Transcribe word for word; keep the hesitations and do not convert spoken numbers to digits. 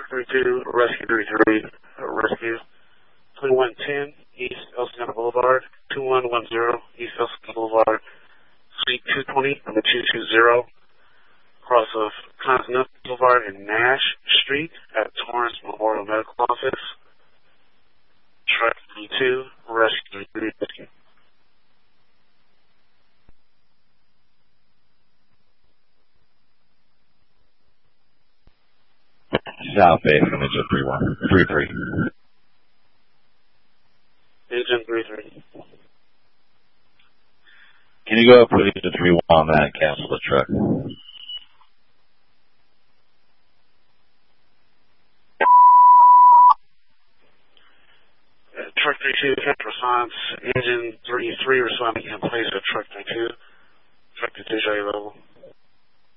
Truck thirty-two, Rescue thirty-three, uh, Rescue twenty-one ten, East El Segundo Boulevard, twenty-one ten, East El Segundo Boulevard, Suite two twenty, number two two zero, across of Continental Boulevard and Nash Street at Torrance Memorial Medical Office. Truck thirty-two, Rescue thirty-three. South Bay from engine three one, three three. Engine three three. Can you go up with engine three one on that and cancel the truck? Uh, truck thirty-two, captain response. Engine three three responding in place of truck thirty-two. Truck thirty-two, level.